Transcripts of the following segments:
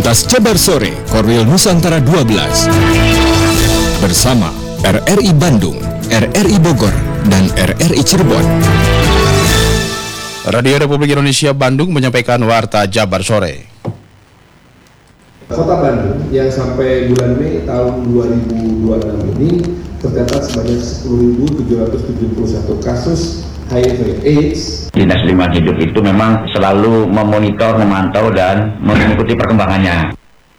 Lintas Jabar Sore, Korwil Nusantara 12. Bersama RRI Bandung, RRI Bogor, dan RRI Cirebon. Radio Republik Indonesia Bandung menyampaikan Warta Jabar Sore. Kota Bandung yang sampai bulan Mei tahun 2026 ini tercatat sebanyak 10.771 kasus HIV/AIDS. Dinas Lingkungan Hidup itu memang selalu memonitor, memantau, dan mengikuti perkembangannya.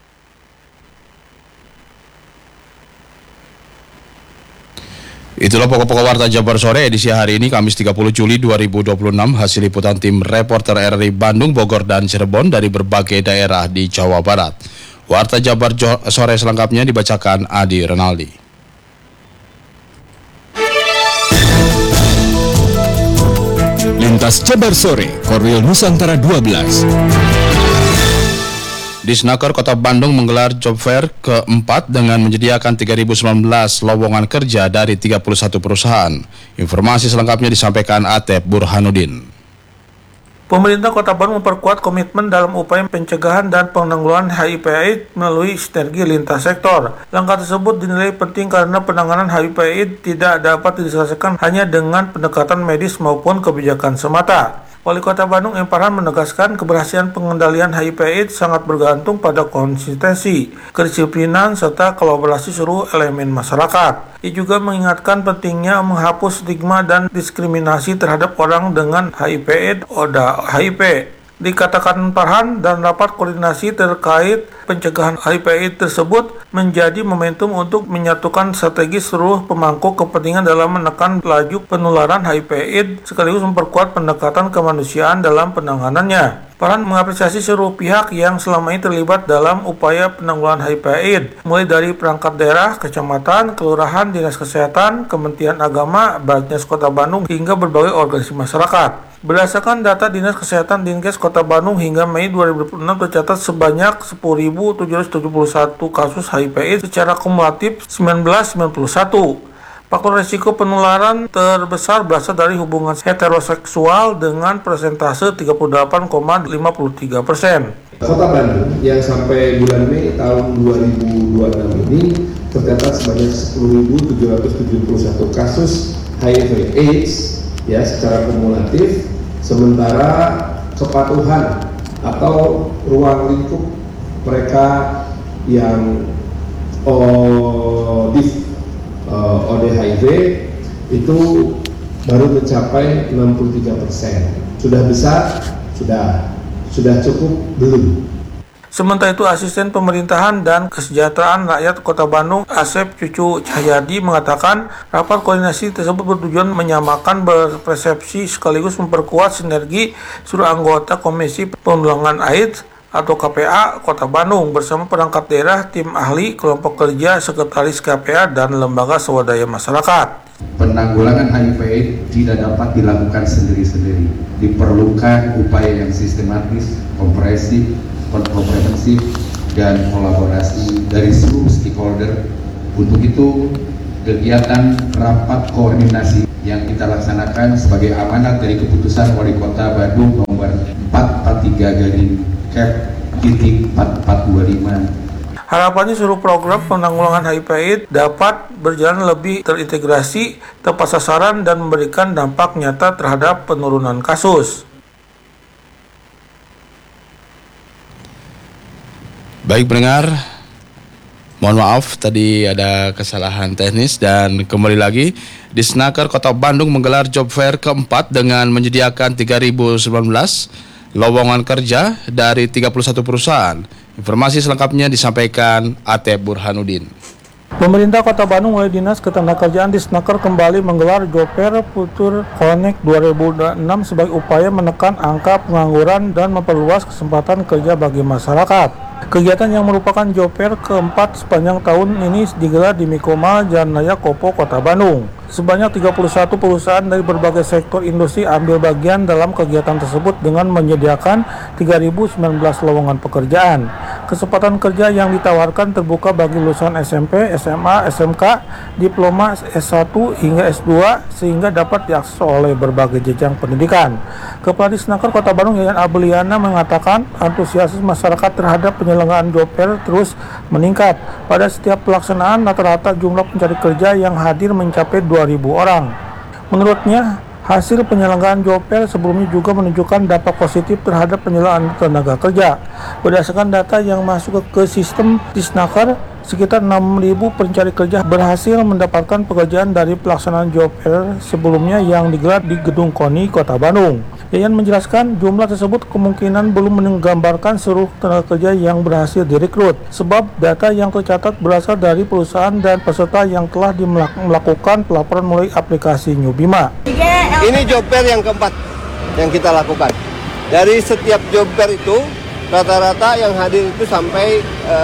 Itulah pokok-pokok Warta Jabar Sore edisi hari ini, Kamis 30 Juli 2026, hasil liputan tim reporter RRI Bandung, Bogor, dan Cirebon dari berbagai daerah di Jawa Barat. Warta Jabar Sore selengkapnya dibacakan Adi Renaldi. Lintas Jabar Sore, Korwil Nusantara 12. Disnaker Kota Bandung menggelar job fair keempat dengan menyediakan 3.019 lowongan kerja dari 31 perusahaan. Informasi selengkapnya disampaikan Atep Burhanuddin. Pemerintah Kota Bandung memperkuat komitmen dalam upaya pencegahan dan penanggulangan HIV/AIDS melalui sinergi lintas sektor. Langkah tersebut dinilai penting karena penanganan HIV/AIDS tidak dapat diselesaikan hanya dengan pendekatan medis maupun kebijakan semata. Wali Kota Bandung M. Farhan menegaskan keberhasilan pengendalian HIV/AIDS sangat bergantung pada konsistensi, kedisiplinan, serta kolaborasi seluruh elemen masyarakat. Ia juga mengingatkan pentingnya menghapus stigma dan diskriminasi terhadap orang dengan HIV/AIDS atau HIV. Dikatakan Farhan, dan rapat koordinasi terkait pencegahan HIV/AIDS tersebut menjadi momentum untuk menyatukan strategi seluruh pemangku kepentingan dalam menekan laju penularan HIV/AIDS sekaligus memperkuat pendekatan kemanusiaan dalam penanganannya. Farhan mengapresiasi seluruh pihak yang selama ini terlibat dalam upaya penanggulangan HIV/AIDS, mulai dari perangkat daerah, kecamatan, kelurahan, dinas kesehatan, Kementerian Agama, Basnas Kota Bandung, hingga berbagai organisasi masyarakat. Berdasarkan data Dinas Kesehatan Dinkes Kota Bandung hingga Mei 2026 tercatat sebanyak 10.771 kasus HIV/AIDS secara kumulatif 1991. Faktor risiko penularan terbesar berasal dari hubungan heteroseksual dengan persentase 38,53%. Kota Bandung yang sampai bulan Mei tahun 2026 ini tercatat sebanyak 10.771 kasus HIV/AIDS ya secara kumulatif, sementara kepatuhan atau ruang lingkup mereka yang ODHIV itu baru mencapai 63%. Sudah besar? Sudah cukup? Belum. Sementara itu, Asisten Pemerintahan dan Kesejahteraan Rakyat Kota Bandung, Asep Cucu Cahyadi, mengatakan rapat koordinasi tersebut bertujuan menyamakan persepsi sekaligus memperkuat sinergi seluruh anggota Komisi Penanggulangan AIDS atau KPA Kota Bandung bersama perangkat daerah, tim ahli, kelompok kerja, sekretaris KPA, dan lembaga swadaya masyarakat. Penanggulangan HIV/AIDS tidak dapat dilakukan sendiri-sendiri. Diperlukan upaya yang sistematis, komprehensif, dan kolaborasi dari seluruh stakeholder. Untuk itu, kegiatan rapat koordinasi yang kita laksanakan sebagai amanat dari keputusan Wali Kota Bandung nomor 443/Cap/4425. Harapannya seluruh program penanggulangan HIV/AIDS dapat berjalan lebih terintegrasi, tepat sasaran, dan memberikan dampak nyata terhadap penurunan kasus. Baik pendengar, mohon maaf tadi ada kesalahan teknis, dan kembali lagi Disnaker Kota Bandung menggelar job fair keempat dengan menyediakan 3.019 lowongan kerja dari 31 perusahaan. Informasi selengkapnya disampaikan Atep Burhanuddin. Pemerintah Kota Bandung melalui Dinas Ketenagakerjaan Disnaker kembali menggelar Job Fair Future Connect 2006 sebagai upaya menekan angka pengangguran dan memperluas kesempatan kerja bagi masyarakat. Kegiatan yang merupakan job fair keempat sepanjang tahun ini digelar di Mikoma Janaya Kopo, Kota Bandung. Sebanyak 31 perusahaan dari berbagai sektor industri ambil bagian dalam kegiatan tersebut dengan menyediakan 3.019 lowongan pekerjaan. Kesempatan kerja yang ditawarkan terbuka bagi lulusan SMP, SMA, SMK, diploma S1 hingga S2 sehingga dapat diakses oleh berbagai jenjang pendidikan. Kepala Disnaker Kota Bandung Yayan Abeliana mengatakan antusiasme masyarakat terhadap penyelenggaraan job fair terus meningkat. Pada setiap pelaksanaan rata-rata jumlah pencari kerja yang hadir mencapai 2.000 orang. Menurutnya, hasil penyelenggaraan job fair sebelumnya juga menunjukkan dampak positif terhadap penyelenggaraan tenaga kerja. Berdasarkan data yang masuk ke sistem Disnaker, sekitar 6.000 pencari kerja berhasil mendapatkan pekerjaan dari pelaksanaan job fair sebelumnya yang digelar di Gedung KONI Kota Bandung. Yayan menjelaskan jumlah tersebut kemungkinan belum menggambarkan seluruh tenaga kerja yang berhasil direkrut, sebab data yang tercatat berasal dari perusahaan dan peserta yang telah melakukan pelaporan melalui aplikasi Newbima. Ini job fair yang keempat yang kita lakukan. Dari setiap job fair itu rata-rata yang hadir itu sampai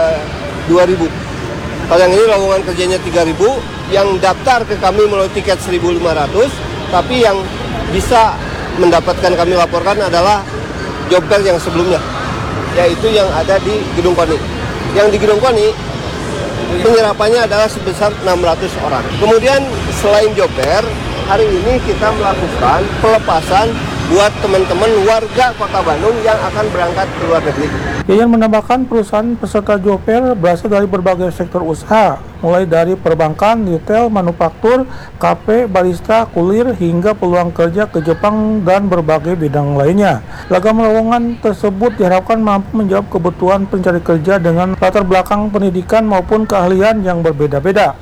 2.000. Kalau yang ini lowongan kerjanya 3.000, yang daftar ke kami melalui tiket 1.500, tapi yang bisa mendapatkan kami laporkan adalah job fair yang sebelumnya, yaitu yang ada di Gedung KONI. Yang di Gedung KONI penyerapannya adalah sebesar 600 orang. Kemudian selain job fair, hari ini kita melakukan pelepasan buat teman-teman warga Kota Bandung yang akan berangkat ke luar negeri. Yayan menambahkan perusahaan peserta job fair berasal dari berbagai sektor usaha, mulai dari perbankan, retail, manufaktur, kafe, barista, kulir, hingga peluang kerja ke Jepang dan berbagai bidang lainnya. Ragam lowongan tersebut diharapkan mampu menjawab kebutuhan pencari kerja dengan latar belakang pendidikan maupun keahlian yang berbeda-beda.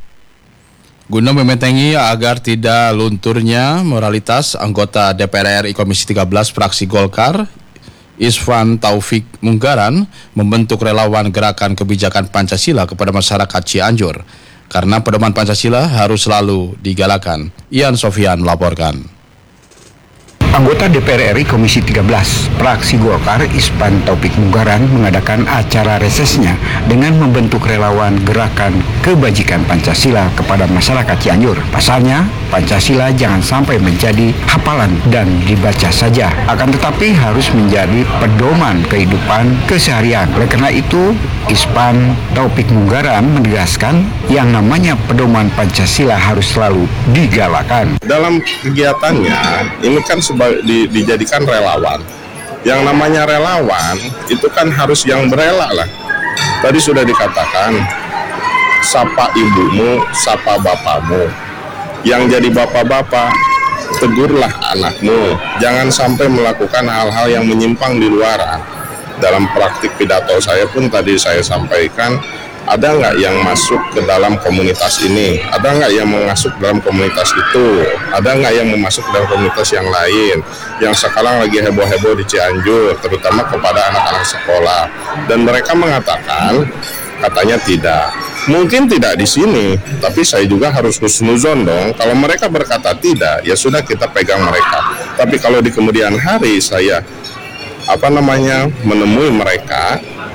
Guna membentengi agar tidak lunturnya moralitas, anggota DPR RI Komisi 13 fraksi Golkar, Isvan Taufik Munggaran, membentuk relawan gerakan kebijakan Pancasila kepada masyarakat Cianjur. Karena pedoman Pancasila harus selalu digalakan. Ian Sofian melaporkan. Anggota DPR RI Komisi 13, fraksi Golkar Isvan Taufik Munggaran mengadakan acara resesnya dengan membentuk relawan gerakan kebajikan Pancasila kepada masyarakat Cianjur. Pasalnya, Pancasila jangan sampai menjadi hafalan dan dibaca saja, akan tetapi harus menjadi pedoman kehidupan keseharian. Oleh karena itu, Isvan Taufik Munggaran menegaskan yang namanya pedoman Pancasila harus selalu digalakan. Dalam kegiatannya, ini kan dijadikan relawan. Yang namanya relawan itu kan harus yang berela lah. Tadi sudah dikatakan, sapa ibumu, sapa bapamu. Yang jadi bapak-bapak, tegurlah anakmu. Jangan sampai melakukan hal-hal yang menyimpang di luaran. Dalam praktik pidato saya pun tadi saya sampaikan, ada nggak yang masuk ke dalam komunitas ini? Ada nggak yang masuk dalam komunitas itu? Ada nggak yang masuk dalam komunitas yang lain? Yang sekarang lagi heboh-heboh di Cianjur, terutama kepada anak-anak sekolah. Dan mereka mengatakan, katanya tidak. Mungkin tidak di sini, tapi saya juga harus husnuzon dong. Kalau mereka berkata tidak, ya sudah kita pegang mereka. Tapi kalau di kemudian hari saya menemui mereka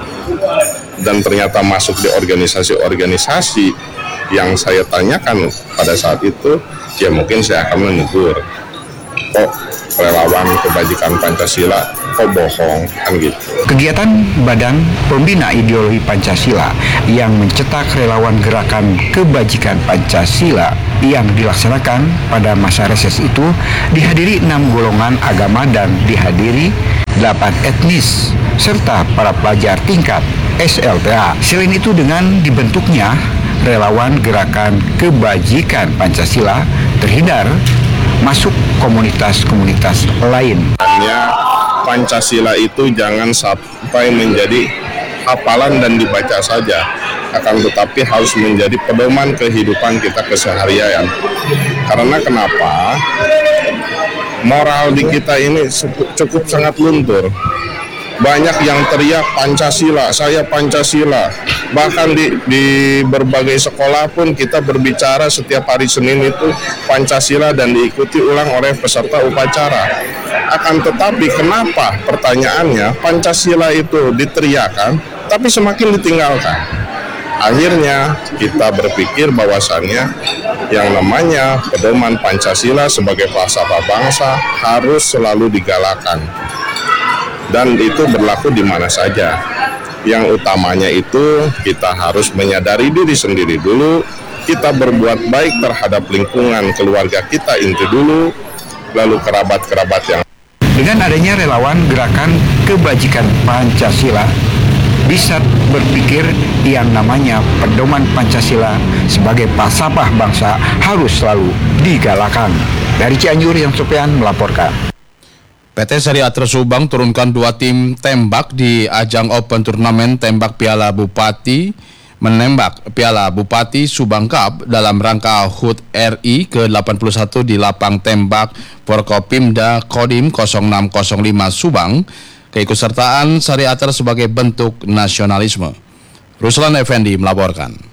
dan ternyata masuk di organisasi-organisasi yang saya tanyakan pada saat itu, ya mungkin saya akan menegur, kok relawan kebajikan Pancasila, kok bohong, kan gitu. Kegiatan Badan Pembina Ideologi Pancasila yang mencetak relawan gerakan kebajikan Pancasila yang dilaksanakan pada masa reses itu dihadiri 6 golongan agama dan dihadiri 8 etnis serta para pelajar tingkat SLTA. Selain itu, dengan dibentuknya relawan gerakan kebajikan Pancasila terhindar masuk komunitas-komunitas lain. Pancasila itu jangan sampai menjadi hafalan dan dibaca saja, akan tetapi harus menjadi pedoman kehidupan kita keseharian. Karena kenapa? Moral di kita ini cukup sangat luntur. Banyak yang teriak Pancasila, saya Pancasila. Bahkan di berbagai sekolah pun kita berbicara setiap hari Senin itu Pancasila dan diikuti ulang oleh peserta upacara. Akan tetapi kenapa pertanyaannya Pancasila itu diteriakan tapi semakin ditinggalkan? Akhirnya kita berpikir bahwasannya yang namanya pedoman Pancasila sebagai falsafah bangsa harus selalu digalakan. Dan itu berlaku di mana saja. Yang utamanya itu kita harus menyadari diri sendiri dulu, kita berbuat baik terhadap lingkungan keluarga kita itu dulu, lalu kerabat-kerabat yang. Dengan adanya relawan gerakan kebajikan Pancasila, bisa berpikir yang namanya pedoman Pancasila sebagai falsafah bangsa harus selalu digalakan. Dari Cianjur, Yang Sopian melaporkan. PT Sari Ater Subang turunkan 2 tim tembak di ajang Open Turnamen Tembak Piala Bupati menembak Piala Bupati Subang Cup dalam rangka HUT RI ke-81 di lapang tembak Forkopimda Kodim 0605 Subang. Keikutsertaan Sari Ater sebagai bentuk nasionalisme. Ruslan Effendi melaporkan.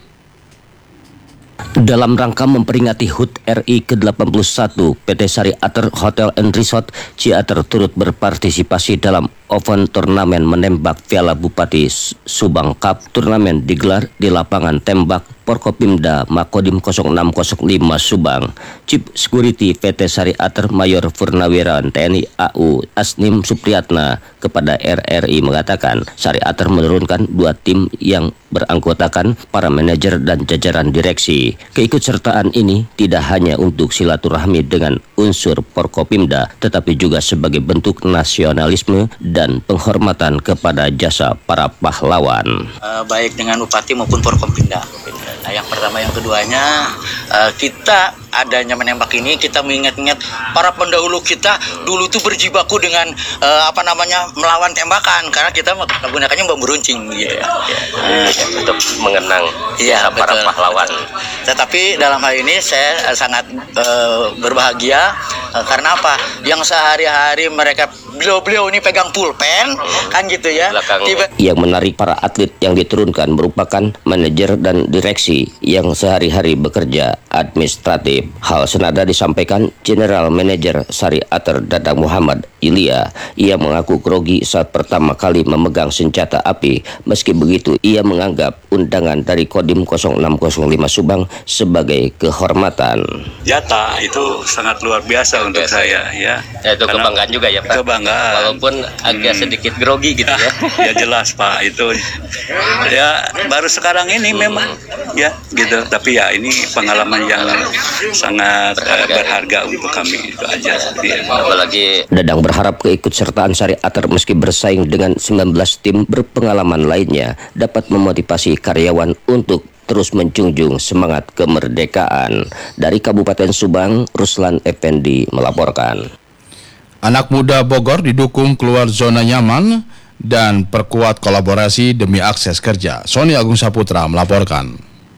Dalam rangka memperingati HUT RI ke-81, PT Sari Ater Hotel and Resort Ciater turut berpartisipasi dalam Open Turnamen menembak Piala Bupati Subang Cup. Turnamen digelar di lapangan tembak Forkopimda Makodim 0605 Subang. Chief Security PT Sari Ater Mayor Purnawirawan TNI AU Asnim Supriyatna kepada RRI mengatakan Sari Ater menurunkan 2 tim yang beranggotakan para manajer dan jajaran direksi. Keikutsertaan ini tidak hanya untuk silaturahmi dengan unsur Forkopimda, tetapi juga sebagai bentuk nasionalisme dan penghormatan kepada jasa para pahlawan. Baik dengan Bupati maupun Forkopimda. Nah, yang pertama, yang keduanya, kita adanya menembak ini kita mengingat-ingat para pendahulu kita dulu tuh berjibaku dengan melawan tembakan, karena kita menggunakannya bambu runcing Untuk mengenang para pahlawan. Tetapi dalam hal ini saya sangat berbahagia karena apa? Yang sehari-hari mereka beliau ini pegang pulpen kan gitu ya. Yang menarik, para atlet yang diturunkan merupakan manajer dan direksi yang sehari-hari bekerja administratif. Hal senada disampaikan General Manager Sari Ater Dadang Muhammad Ilya. Ia mengaku grogi saat pertama kali memegang senjata api. Meski begitu, ia menganggap undangan dari Kodim 0605 Subang sebagai kehormatan. Jata itu sangat luar biasa untuk saya ya. Itu kebanggaan juga ya Pak. Kebanggaan. Walaupun agak sedikit grogi gitu ya. Ya jelas Pak, itu ya baru sekarang ini memang ya gitu. Tapi ya ini pengalaman yang sangat berharga untuk kami, itu aja. Apalagi Dadang berharap keikutsertaan Sari Ater meski bersaing dengan 19 tim berpengalaman lainnya dapat memotivasi karyawan untuk terus menjunjung semangat kemerdekaan. Dari Kabupaten Subang, Ruslan Effendi melaporkan. Anak muda Bogor didukung keluar zona nyaman dan perkuat kolaborasi demi akses kerja. Sony Agung Saputra melaporkan.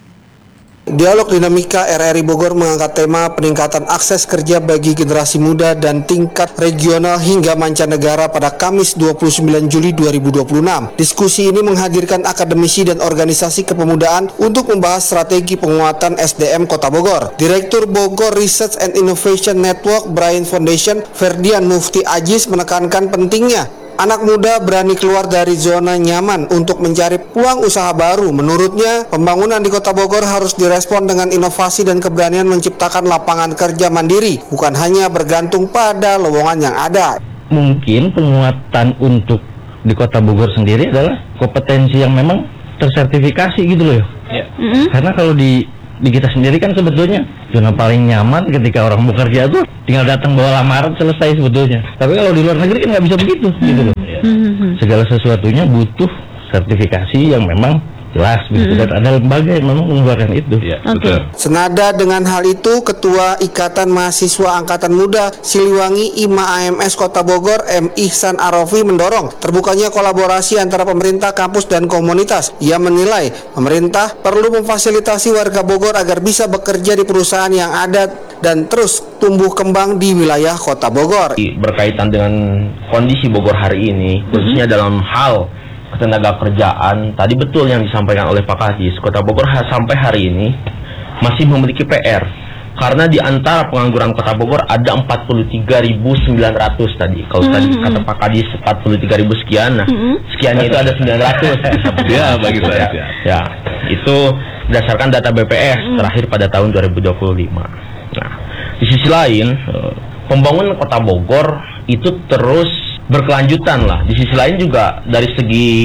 Dialog Dinamika RRI Bogor mengangkat tema peningkatan akses kerja bagi generasi muda dan tingkat regional hingga mancanegara pada Kamis 29 Juli 2026. Diskusi ini menghadirkan akademisi dan organisasi kepemudaan untuk membahas strategi penguatan SDM Kota Bogor. Direktur Bogor Research and Innovation Network Brian Foundation, Ferdian Mufti Aziz menekankan pentingnya anak muda berani keluar dari zona nyaman untuk mencari peluang usaha baru. Menurutnya, pembangunan di Kota Bogor harus direspon dengan inovasi dan keberanian menciptakan lapangan kerja mandiri, bukan hanya bergantung pada lowongan yang ada. Mungkin penguatan untuk di Kota Bogor sendiri adalah kompetensi yang memang tersertifikasi gitu loh ya. Karena kalau di kita sendiri kan sebetulnya zona paling nyaman ketika orang bekerja tuh tinggal datang bawa lamaran selesai sebetulnya. Tapi kalau di luar negeri kan nggak bisa begitu gitu loh. Segala sesuatunya butuh sertifikasi yang memang jelas begitu, dan ada lembaga yang memang mengeluarkan itu. Senada dengan hal itu, Ketua Ikatan Mahasiswa Angkatan Muda Siliwangi IMA AMS Kota Bogor M. Ihsan Arofi mendorong terbukanya kolaborasi antara pemerintah, kampus, dan komunitas. Ia menilai pemerintah perlu memfasilitasi warga Bogor agar bisa bekerja di perusahaan yang ada dan terus tumbuh kembang di wilayah Kota Bogor. Berkaitan dengan kondisi Bogor hari ini, khususnya dalam hal ketenaga kerjaan, tadi betul yang disampaikan oleh Pak Kadis, Kota Bogor sampai hari ini masih memiliki PR. Karena di antara pengangguran Kota Bogor ada 43.900 tadi. Kalau tadi kata Pak Kadis 43.000 sekian, nah sekiannya itu ada 900. Ya, bagi saya. Ya, itu berdasarkan data BPS terakhir pada tahun 2025. Nah, di sisi lain, pembangunan Kota Bogor itu terus berkelanjutan lah. Di sisi lain juga dari segi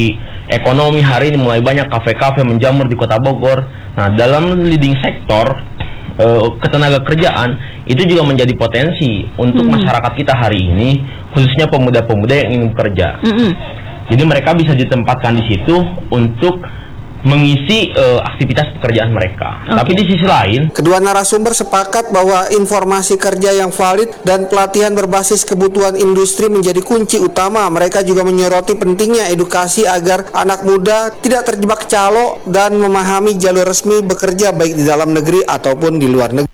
ekonomi hari ini mulai banyak kafe-kafe menjamur di Kota Bogor. Nah, dalam leading sektor ketenaga kerjaan itu juga menjadi potensi untuk masyarakat kita hari ini, khususnya pemuda-pemuda yang ingin bekerja. Jadi mereka bisa ditempatkan di situ untuk mengisi aktivitas pekerjaan mereka. Tapi di sisi lain, kedua narasumber sepakat bahwa informasi kerja yang valid dan pelatihan berbasis kebutuhan industri menjadi kunci utama. Mereka juga menyoroti pentingnya edukasi agar anak muda tidak terjebak calo dan memahami jalur resmi bekerja baik di dalam negeri ataupun di luar negeri.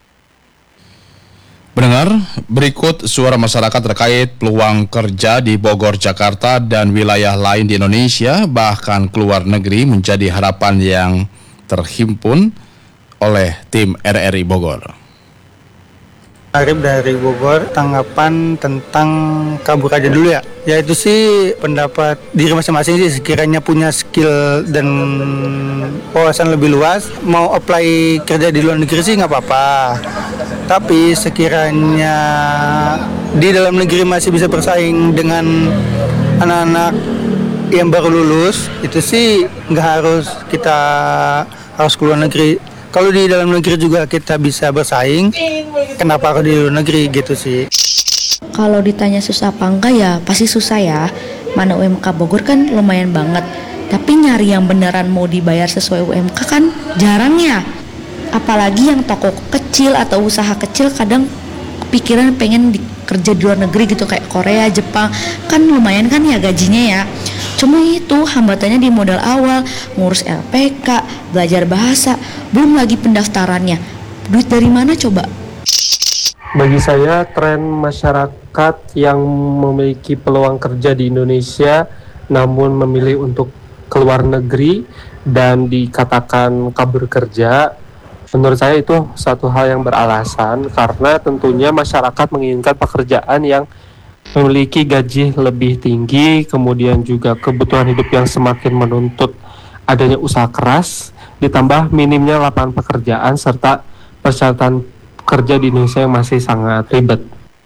Pendengar, berikut suara masyarakat terkait peluang kerja di Bogor, Jakarta, dan wilayah lain di Indonesia, bahkan keluar negeri menjadi harapan yang terhimpun oleh tim RRI Bogor. Arif dari Bogor, tanggapan tentang kabur aja dulu ya. Ya itu sih pendapat diri masing-masing sih, sekiranya punya skill dan wawasan lebih luas, mau apply kerja di luar negeri sih nggak apa-apa. Tapi sekiranya di dalam negeri masih bisa bersaing dengan anak-anak yang baru lulus, itu sih nggak harus kita harus keluar negeri. Kalau di dalam negeri juga kita bisa bersaing, kenapa harus di luar negeri gitu sih. Kalau ditanya susah apa enggak ya pasti susah ya. Mana UMK Bogor kan lumayan banget. Tapi nyari yang beneran mau dibayar sesuai UMK kan jarang ya. Apalagi yang toko kecil atau usaha kecil kadang pikiran pengen kerja di luar negeri gitu kayak Korea, Jepang. Kan lumayan kan ya gajinya ya. Cuma itu hambatannya di modal awal, ngurus LPK, belajar bahasa, belum lagi pendaftarannya. Duit dari mana coba? Bagi saya, tren masyarakat yang memiliki peluang kerja di Indonesia namun memilih untuk keluar negeri dan dikatakan kabur kerja, menurut saya itu satu hal yang beralasan, karena tentunya masyarakat menginginkan pekerjaan yang memiliki gaji lebih tinggi, kemudian juga kebutuhan hidup yang semakin menuntut adanya usaha keras, ditambah minimnya lapangan pekerjaan serta persyaratan kerja di Indonesia yang masih sangat ribet.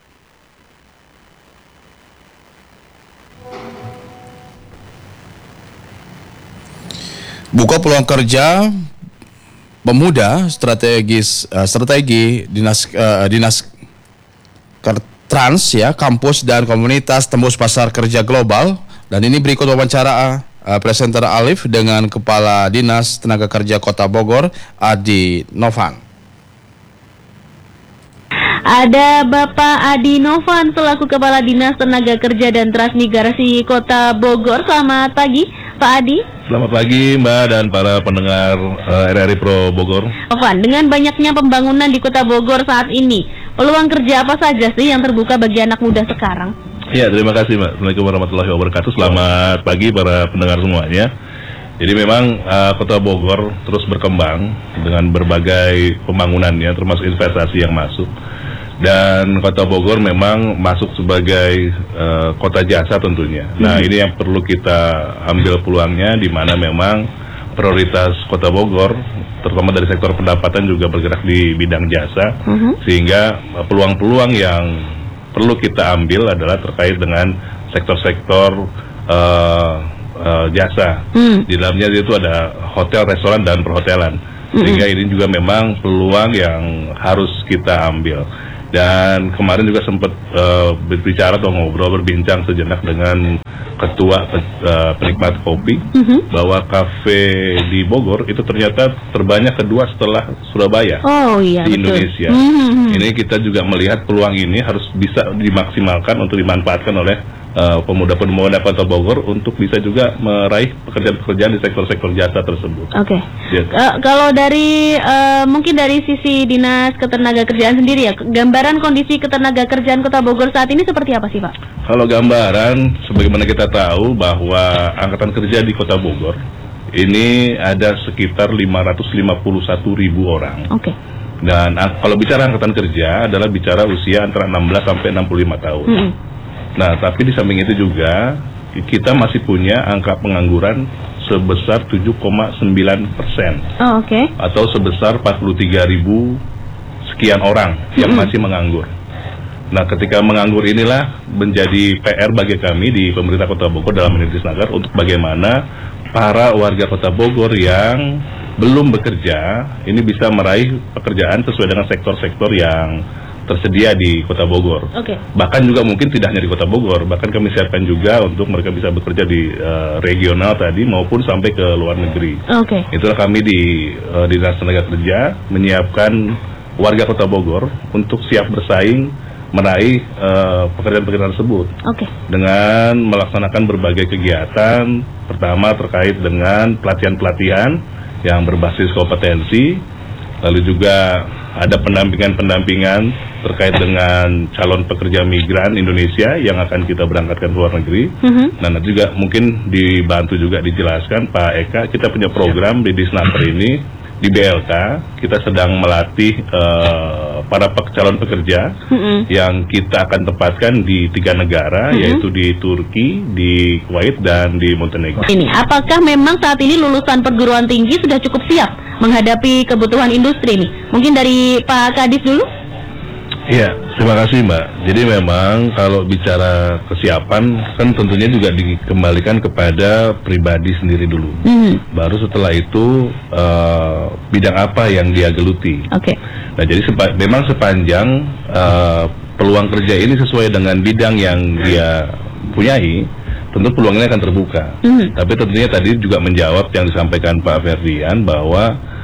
Buka peluang kerja pemuda, strategi dinas Trans ya, kampus dan komunitas tembus pasar kerja global. Dan ini berikut wawancara presenter Alif dengan Kepala Dinas Tenaga Kerja Kota Bogor, Adi Novan. Ada Bapak Adi Novan selaku Kepala Dinas Tenaga Kerja dan Transmigrasi Kota Bogor. Selamat pagi, Pak Adi. Selamat pagi Mbak dan para pendengar RRI Pro Bogor. Novan, dengan banyaknya pembangunan di Kota Bogor saat ini, peluang kerja apa saja sih yang terbuka bagi anak muda sekarang? Ya, terima kasih Mbak. Assalamualaikum warahmatullahi wabarakatuh. Selamat pagi para pendengar semuanya. Jadi memang Kota Bogor terus berkembang dengan berbagai pembangunannya, termasuk investasi yang masuk. Dan Kota Bogor memang masuk sebagai kota jasa tentunya. Nah, ini yang perlu kita ambil peluangnya, di mana memang prioritas Kota Bogor, terutama dari sektor pendapatan juga bergerak di bidang jasa, sehingga peluang-peluang yang perlu kita ambil adalah terkait dengan sektor-sektor jasa. Di dalamnya itu ada hotel, restoran, dan perhotelan. Sehingga ini juga memang peluang yang harus kita ambil. Dan kemarin juga sempat berbicara atau berbincang sejenak dengan ketua penikmat kopi, bahwa kafe di Bogor itu ternyata terbanyak kedua setelah Surabaya di Indonesia. Ini kita juga melihat peluang ini harus bisa dimaksimalkan untuk dimanfaatkan oleh pemuda-pemuda Kota Bogor untuk bisa juga meraih pekerjaan-pekerjaan di sektor-sektor jasa tersebut. Oke. Kalau dari mungkin dari sisi Dinas Ketenagakerjaan sendiri ya, gambaran kondisi ketenaga kerjaan Kota Bogor saat ini seperti apa sih Pak? Kalau gambaran, sebagaimana kita tahu bahwa angkatan kerja di Kota Bogor ini ada sekitar 551.000 orang. Oke. Dan kalau bicara angkatan kerja adalah bicara usia antara 16 sampai 65 tahun. Nah, tapi di samping itu juga kita masih punya angka pengangguran sebesar 7,9%. Atau sebesar 43.000 sekian orang yang masih menganggur. Nah, ketika menganggur inilah menjadi PR bagi kami di pemerintah Kota Bogor dalam manajemen Disnaker untuk bagaimana para warga Kota Bogor yang belum bekerja ini bisa meraih pekerjaan sesuai dengan sektor-sektor yang tersedia di Kota Bogor. Bahkan juga mungkin tidak hanya di Kota Bogor, bahkan kami siapkan juga untuk mereka bisa bekerja di regional tadi maupun sampai ke luar negeri. Itulah kami di Dinas Tenaga Kerja menyiapkan warga Kota Bogor untuk siap bersaing meraih pekerjaan-pekerjaan tersebut dengan melaksanakan berbagai kegiatan. Pertama terkait dengan pelatihan-pelatihan yang berbasis kompetensi, lalu juga ada pendampingan terkait dengan calon pekerja migran Indonesia yang akan kita berangkatkan ke luar negeri. Nah, nanti juga mungkin dibantu juga dijelaskan Pak Eka, kita punya program di Disnaker ini. Di BLK kita sedang melatih para calon pekerja yang kita akan tempatkan di 3 negara, yaitu di Turki, di Kuwait, dan di Montenegro. Apakah memang saat ini lulusan perguruan tinggi sudah cukup siap menghadapi kebutuhan industri nih? Mungkin dari Pak Kadis dulu. Iya, terima kasih Mbak. Jadi memang kalau bicara kesiapan kan tentunya juga dikembalikan kepada pribadi sendiri dulu. Baru setelah itu bidang apa yang dia geluti. Nah, jadi memang sepanjang peluang kerja ini sesuai dengan bidang yang dia punyai, tentu peluangnya akan terbuka. Tapi tentunya tadi juga menjawab yang disampaikan Pak Ferdian bahwa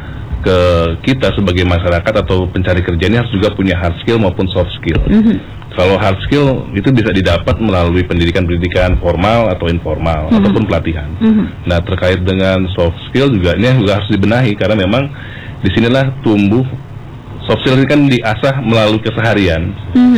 kita sebagai masyarakat atau pencari kerja ini harus juga punya hard skill maupun soft skill. Kalau hard skill itu bisa didapat melalui pendidikan formal atau informal ataupun pelatihan. Nah, terkait dengan soft skill juga ini juga harus dibenahi karena memang disinilah tumbuh soft skill ini kan diasah melalui keseharian,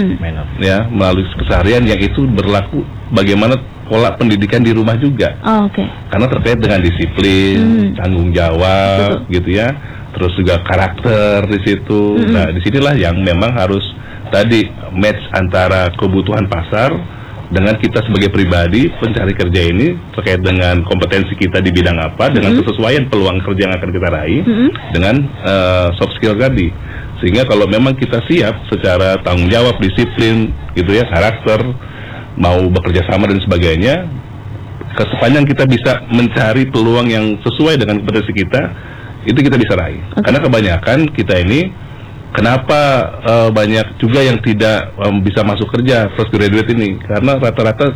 ya, melalui keseharian yang itu berlaku bagaimana pola pendidikan di rumah juga. Karena terkait dengan disiplin, tanggung jawab, gitu ya. Terus juga karakter di situ. Nah, disinilah yang memang harus tadi match antara kebutuhan pasar dengan kita sebagai pribadi pencari kerja ini terkait dengan kompetensi kita di bidang apa, dengan kesesuaian peluang kerja yang akan kita raih dengan soft skill tadi. Sehingga kalau memang kita siap secara tanggung jawab, disiplin, gitu ya, karakter, mau bekerja sama dan sebagainya, sepanjang kita bisa mencari peluang yang sesuai dengan kompetensi kita, itu kita bisa raih. Karena kebanyakan kita ini kenapa banyak juga yang tidak bisa masuk kerja fresh graduate ini, karena rata-rata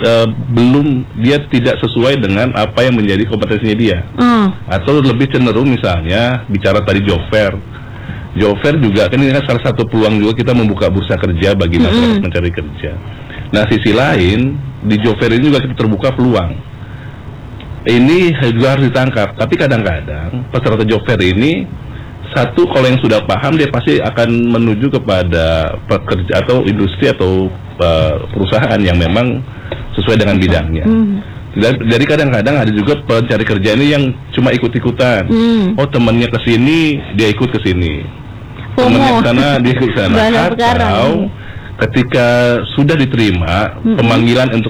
dia tidak sesuai dengan apa yang menjadi kompetensinya dia. Atau lebih cenderung misalnya bicara tadi job fair juga kan ini kan salah satu peluang juga kita membuka bursa kerja bagi masyarakat mencari kerja. Nah, sisi lain di job fair ini juga kita terbuka peluang. Ini juga harus ditangkap, tapi kadang-kadang peserta job fair ini satu, kalau yang sudah paham dia pasti akan menuju kepada pekerja atau industri atau perusahaan yang memang sesuai dengan bidangnya. Jadi kadang-kadang ada juga pencari kerja ini yang cuma ikut-ikutan. Oh, temannya ke sini, dia ikut ke sini. Temannya ke sana, dia ikut ke sana. Atau ketika sudah diterima pemanggilan untuk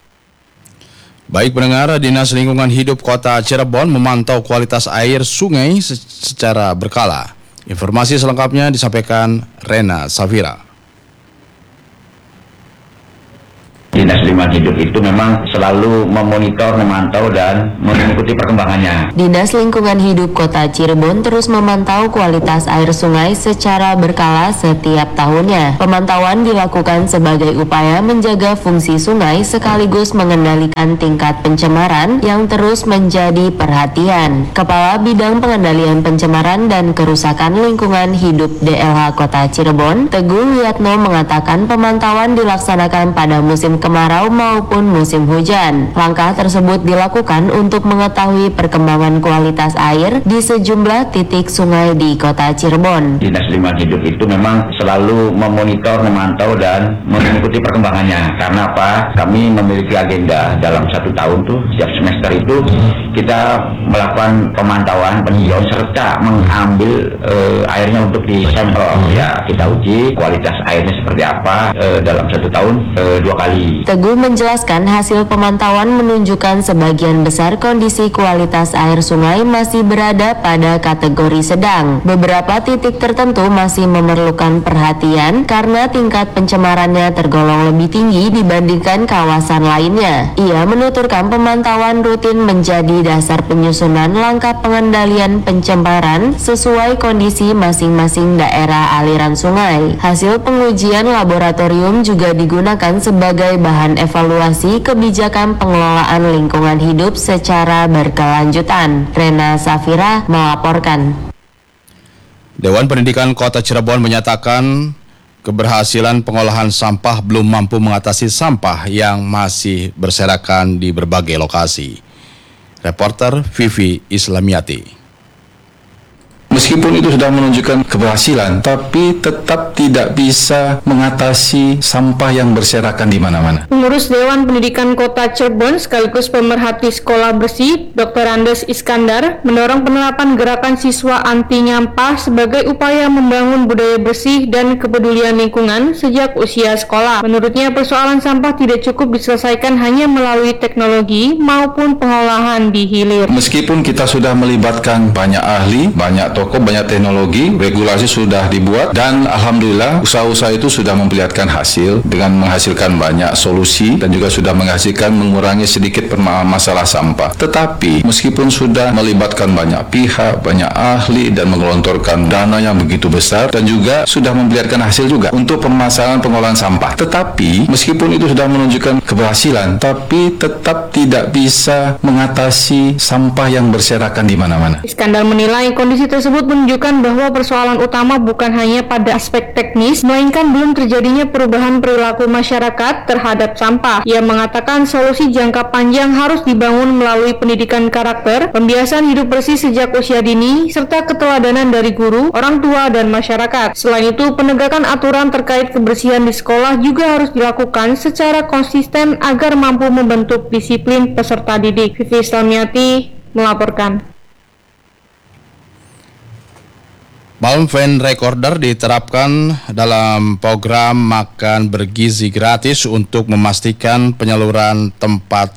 Baik pendengar, Dinas Lingkungan Hidup Kota Cirebon memantau kualitas air sungai secara berkala. Informasi selengkapnya disampaikan Rena Safira. Dinas Lingkungan Hidup itu memang selalu memonitor, memantau, dan mengikuti perkembangannya. Dinas Lingkungan Hidup Kota Cirebon terus memantau kualitas air sungai secara berkala setiap tahunnya. Pemantauan dilakukan sebagai upaya menjaga fungsi sungai sekaligus mengendalikan tingkat pencemaran yang terus menjadi perhatian. Kepala Bidang Pengendalian Pencemaran dan Kerusakan Lingkungan Hidup DLH Kota Cirebon, Teguh Wiyatno mengatakan pemantauan dilaksanakan pada musim kemarau maupun musim hujan. Langkah tersebut dilakukan untuk mengetahui perkembangan kualitas air di sejumlah titik sungai di Kota Cirebon. Dinas Lingkungan Hidup itu memang selalu memonitor, memantau, dan mengikuti perkembangannya. Karena apa? Kami memiliki agenda dalam 1 tahun tuh, setiap semester itu kita melakukan pemantauan, peninjauan serta mengambil airnya untuk disampel. Ya, kita uji kualitas airnya seperti apa dalam 1 tahun 2 kali. Teguh menjelaskan hasil pemantauan menunjukkan sebagian besar kondisi kualitas air sungai masih berada pada kategori sedang. Beberapa titik tertentu masih memerlukan perhatian karena tingkat pencemarannya tergolong lebih tinggi dibandingkan kawasan lainnya. Ia menuturkan pemantauan rutin menjadi dasar penyusunan langkah pengendalian pencemaran sesuai kondisi masing-masing daerah aliran sungai. Hasil pengujian laboratorium juga digunakan sebagai bahan evaluasi kebijakan pengelolaan lingkungan hidup secara berkelanjutan. Rena Safira melaporkan. Dewan Pendidikan Kota Cirebon menyatakan keberhasilan pengolahan sampah belum mampu mengatasi sampah yang masih berserakan di berbagai lokasi. Reporter Vivi Islamiati. Meskipun itu sudah menunjukkan keberhasilan, tapi tetap tidak bisa mengatasi sampah yang berserakan di mana-mana. Pengurus Dewan Pendidikan Kota Cirebon sekaligus pemerhati sekolah bersih, Dr. Andes Iskandar, mendorong penerapan gerakan siswa anti nyampah sebagai upaya membangun budaya bersih dan kepedulian lingkungan sejak usia sekolah. Menurutnya, persoalan sampah tidak cukup diselesaikan hanya melalui teknologi maupun pengolahan di hilir. Meskipun kita sudah melibatkan banyak ahli, banyak tokoh, banyak teknologi, regulasi sudah dibuat, dan alhamdulillah usaha-usaha itu sudah memperlihatkan hasil dengan menghasilkan banyak solusi dan juga sudah menghasilkan mengurangi sedikit masalah sampah. Tetapi meskipun sudah melibatkan banyak pihak, banyak ahli dan menggelontorkan dana yang begitu besar dan juga sudah memperlihatkan hasil juga untuk permasalahan pengolahan sampah. Tetapi meskipun itu sudah menunjukkan keberhasilan, tapi tetap tidak bisa mengatasi sampah yang berserakan di mana-mana. Iskandar menilai kondisi tersebut menunjukkan bahwa persoalan utama bukan hanya pada aspek teknis, melainkan belum terjadinya perubahan perilaku masyarakat terhadap sampah. Ia mengatakan solusi jangka panjang harus dibangun melalui pendidikan karakter, pembiasaan hidup bersih sejak usia dini, serta keteladanan dari guru, orang tua, dan masyarakat. Selain itu, penegakan aturan terkait kebersihan di sekolah juga harus dilakukan secara konsisten agar mampu membentuk disiplin peserta didik. Vivi Islamiati melaporkan. Palm Vein Recorder diterapkan dalam program makan bergizi gratis untuk memastikan penyaluran tempat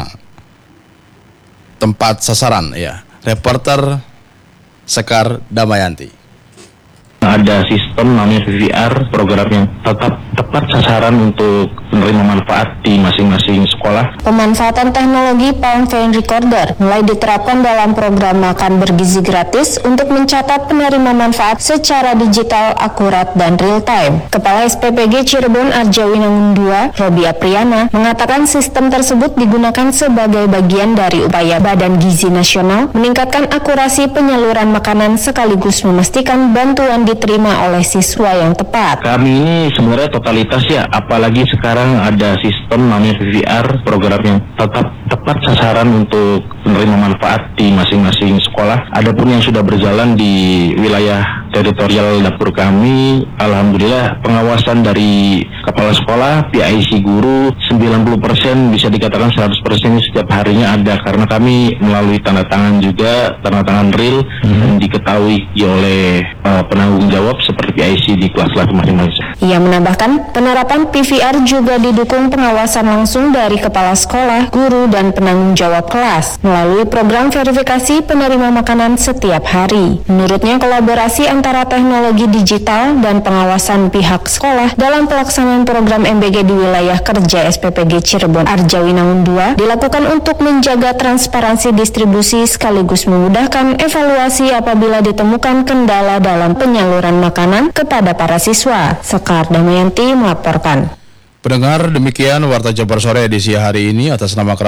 sasaran. Ya. Reporter Sekar Damayanti. Ada sistem namanya PVR, program yang tetap tepat sasaran untuk penerima manfaat di masing-masing sekolah. Pemanfaatan teknologi Palm Vein Recorder mulai diterapkan dalam program makan bergizi gratis untuk mencatat penerima manfaat secara digital, akurat, dan real time. Kepala SPPG Cirebon Arjawinangun II, Robi Apriana, mengatakan sistem tersebut digunakan sebagai bagian dari upaya Badan Gizi Nasional meningkatkan akurasi penyaluran makanan sekaligus memastikan bantuan diterima oleh siswa yang tepat. Kami ini sebenarnya totalitas ya, apalagi sekarang ada sistem namanya PVR, program yang tetap tepat sasaran untuk penerima manfaat di masing-masing sekolah. Adapun yang sudah berjalan di wilayah teritorial dapur kami, alhamdulillah pengawasan dari kepala sekolah, PIC guru, 90% bisa dikatakan 100% setiap harinya ada, karena kami melalui tanda tangan juga, tanda tangan real, dan diketahui oleh penanggung jawab seperti PIC di kelas-kelas masing-masing. Ia menambahkan, penerapan PVR juga didukung pengawasan langsung dari kepala sekolah, guru, dan penanggung jawab kelas melalui program verifikasi penerima makanan setiap hari. Menurutnya, kolaborasi antara teknologi digital dan pengawasan pihak sekolah dalam pelaksanaan program MBG di wilayah kerja SPPG Cirebon Arjawinangun II dilakukan untuk menjaga transparansi distribusi sekaligus memudahkan evaluasi apabila ditemukan kendala dalam penyaluran makanan kepada para siswa. Sekar Damayanti melaporkan. Pendengar, demikian Warta Jabar Sore edisi hari ini atas nama